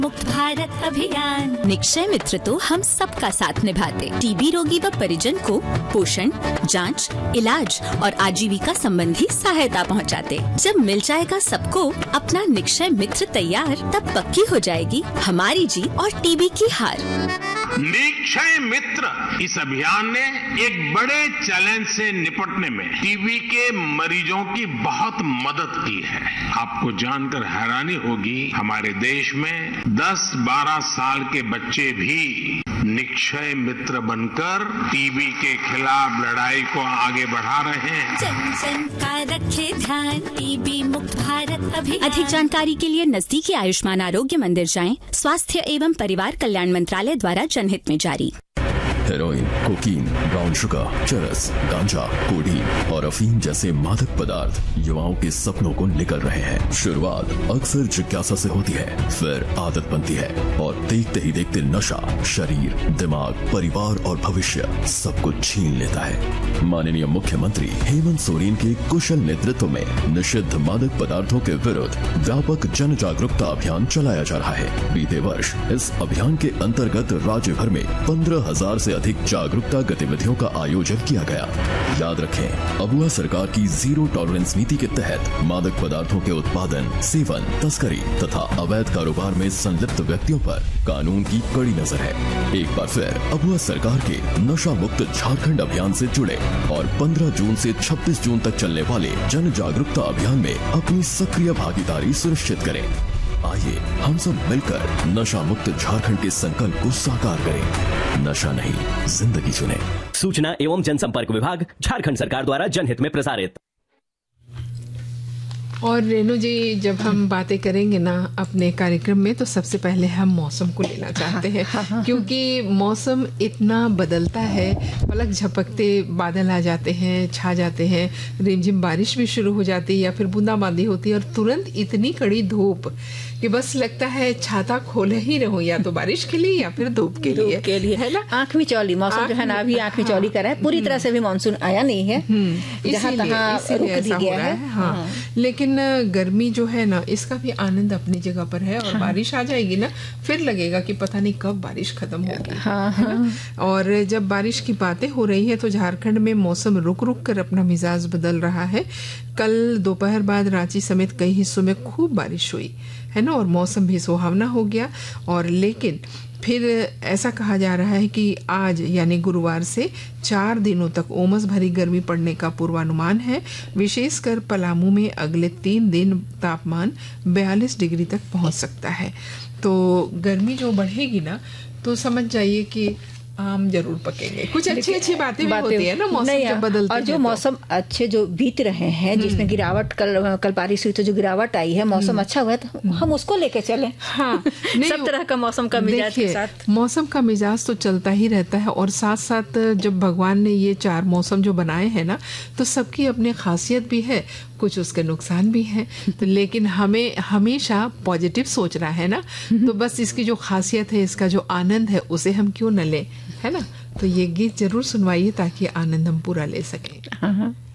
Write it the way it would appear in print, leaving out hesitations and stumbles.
मुक्त भारत अभियान। निक्षय मित्र तो हम सबका साथ निभाते, टीबी रोगी व परिजन को पोषण, जांच, इलाज और आजीविका संबंधी सहायता पहुंचाते। जब मिल जाएगा सबको अपना निक्षय मित्र तैयार, तब पक्की हो जाएगी हमारी जीत और टीबी की हार। निक्षय मित्र इस अभियान ने एक बड़े चैलेंज से निपटने में टीबी के मरीजों की बहुत मदद की है। आपको जानकर हैरानी होगी, हमारे देश में 10-12 साल के बच्चे भी निक्षय मित्र बनकर टीबी के खिलाफ लड़ाई को आगे बढ़ा रहे हैं। जन जन का रखे ध्यान, टीबी मुक्त भारत अभियान। अधिक जानकारी के लिए नजदीकी आयुष्मान आरोग्य मंदिर जाएं। स्वास्थ्य एवं परिवार कल्याण मंत्रालय द्वारा जनहित में जारी। हेरोइन, कोकीन, ब्राउन शुगर, चरस, गांजा, कोडीन और अफीम जैसे मादक पदार्थ युवाओं के सपनों को निकल रहे हैं। शुरुआत अक्सर जिज्ञासा से होती है, फिर आदत बनती है और देखते ही देखते नशा शरीर, दिमाग, परिवार और भविष्य सब कुछ छीन लेता है। माननीय मुख्यमंत्री हेमंत सोरेन के कुशल नेतृत्व में निषिद्ध मादक पदार्थों के विरुद्ध व्यापक जन जागरूकता अभियान चलाया जा रहा है। बीते वर्ष इस अभियान के अंतर्गत राज्य भर में 15,000 से अधिक जागरूकता गतिविधियों का आयोजन किया गया। याद रखें, अबुआ सरकार की जीरो टॉलरेंस नीति के तहत मादक पदार्थों के उत्पादन, सेवन, तस्करी तथा अवैध कारोबार में संलिप्त व्यक्तियों पर कानून की कड़ी नजर है। एक बार फिर अबुआ सरकार के नशा मुक्त झारखंड अभियान से जुड़े और 15 जून से 26 जून तक चलने वाले जन जागरूकता अभियान में अपनी सक्रिय भागीदारी सुनिश्चित करें। आइए हम सब मिलकर नशा मुक्त झारखंड के संकल्प को साकार करें। नशा नहीं, जिंदगी चुने। सूचना एवं जनसंपर्क विभाग, झारखंड सरकार द्वारा जनहित में प्रसारित। और रेणु जी, जब हम बातें करेंगे ना अपने कार्यक्रम में, तो सबसे पहले हम मौसम को लेना चाहते हैं, क्योंकि मौसम इतना बदलता है। पलक झपकते बादल आ जाते हैं, छा जाते हैं, रिमझिम बारिश भी शुरू हो जाती है या फिर बूंदाबांदी होती है, और तुरंत इतनी कड़ी धूप कि बस लगता है छाता खोले ही रहो, या तो बारिश के लिए या फिर धूप के लिए है ना। आंख मिचौली मौसम जो है ना, अभी आंख मिचौली कर रहा है, पूरी तरह से भी मानसून आया नहीं है, जहाँ तहाँ रुक भी गया है। हाँ, लेकिन गर्मी जो है ना, इसका भी आनंद अपनी जगह पर है। और बारिश आ जाएगी ना, फिर लगेगा कि पता नहीं कब बारिश खत्म होगी। और जब बारिश की बातें हो रही है, तो झारखंड में मौसम रुक रुक कर अपना मिजाज बदल रहा है। कल दोपहर बाद रांची समेत कई हिस्सों में खूब बारिश हुई है ना, और मौसम भी सुहावना हो गया। और लेकिन फिर ऐसा कहा जा रहा है कि आज यानी गुरुवार से 4 दिनों तक उमस भरी गर्मी पड़ने का पूर्वानुमान है। विशेषकर पलामू में अगले 3 दिन तापमान 42 डिग्री तक पहुंच सकता है। तो गर्मी जो बढ़ेगी ना, तो समझ जाइए कि आम जरूर पकेंगे। कुछ अच्छी बातें भी होती है ना मौसम जब बदलते और जो मौसम अच्छे जो बीत रहे हैं, जिसमें गिरावट कल बारिश हुई तो जो गिरावट आई है, मौसम अच्छा हुआ, तो हम उसको लेके चले। हाँ, सब तरह का मौसम का मिजाज के साथ, मौसम का मिजाज तो चलता ही रहता है। और साथ साथ जब भगवान ने ये 4 मौसम जो बनाए हैं ना, तो सबकी अपनी खासियत भी है, कुछ उसके नुकसान भी हैं। तो लेकिन हमें हमेशा पॉजिटिव सोचना है ना, तो बस इसकी जो खासियत है, इसका जो आनंद है, उसे हम क्यों न लें, है ना। तो ये गीत जरूर सुनवाइए ताकि आनंद हम पूरा ले सकें।